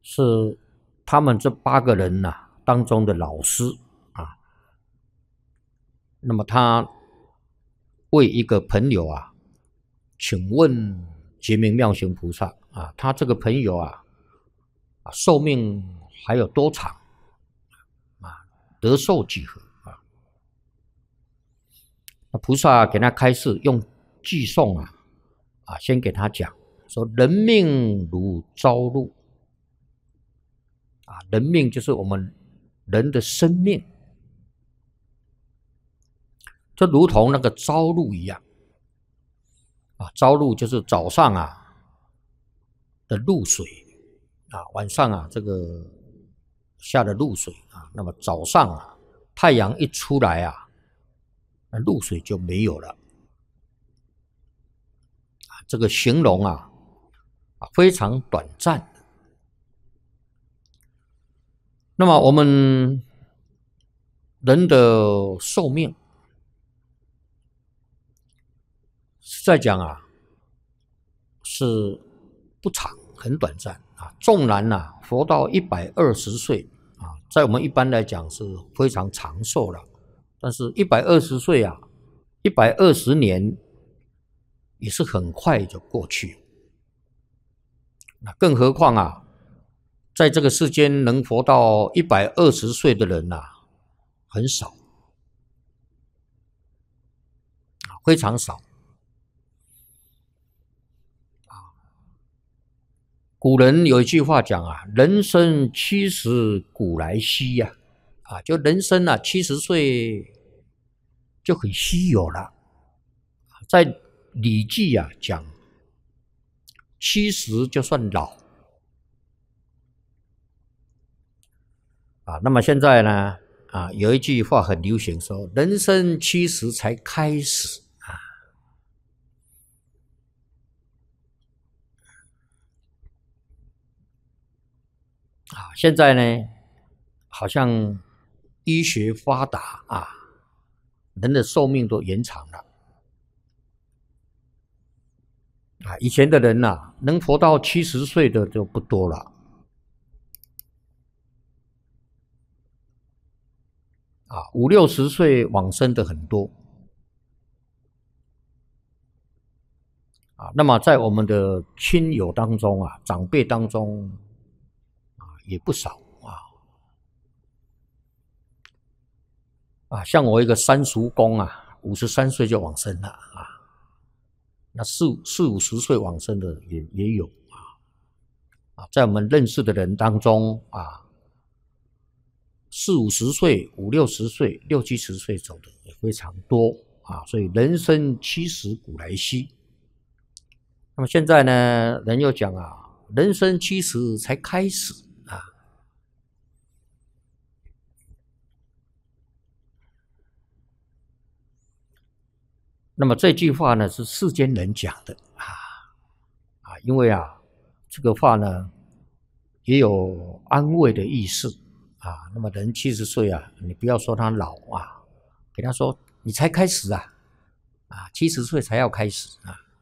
是他们这8个人当中的老师啊。那么他为一个朋友请问觉明妙行菩萨他这个朋友寿命还有多长得寿几何那菩萨给他开示，用偈颂先给他讲说：人命如朝露人命就是我们人的生命，就如同那个朝露一样朝露就是早上的露水晚上这个下的露水那么早上太阳一出来那露水就没有了这个形容非常短暂。那么我们人的寿命是在讲是不长，很短暂纵然活到120岁在我们一般来讲是非常长寿了，但是120岁120年也是很快就过去。那更何况在这个世间能活到120岁的人很少非常少古人有一句话讲人生70古来稀就人生70岁就很稀有了。在礼记讲70就算老那么现在呢有一句话很流行说人生70才开始现在呢好像医学发达人的寿命都延长了以前的人能活到70岁的就不多了50、60岁往生的很多那么在我们的亲友当中长辈当中也不少像我一个三叔公53岁就往生了那40、50岁往生的也有在我们认识的人当中40、50岁、50、60岁、60、70岁走的也非常多所以人生70古来稀。那么现在呢，人又讲人生70才开始那么这句话呢是世间人讲的因为这个话呢也有安慰的意思那么人70岁你不要说他老给他说你才开始70岁才要开始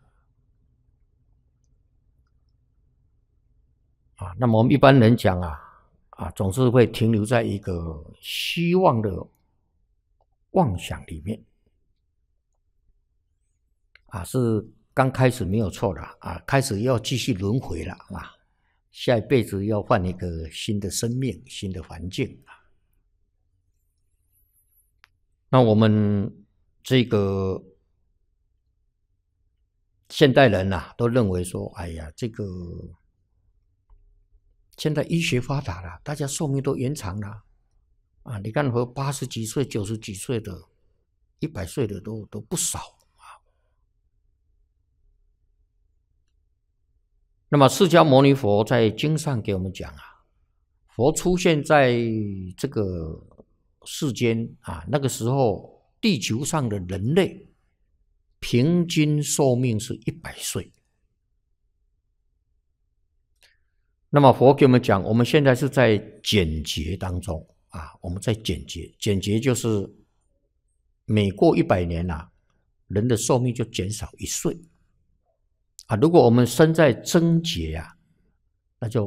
那么我们一般人讲总是会停留在一个希望的妄想里面是刚开始没有错的开始要继续轮回了下一辈子要换一个新的生命、新的环境那我们这个现代人都认为说，哎呀，这个现在医学发达了，大家寿命都延长了你看和80几岁、90几岁的、100岁的都不少那么释迦牟尼佛在经上给我们讲佛出现在这个世间那个时候地球上的人类平均寿命是100岁。那么佛给我们讲，我们现在是在减劫当中我们在减劫，减劫就是每过100年人的寿命就减少1岁如果我们生在增劫那就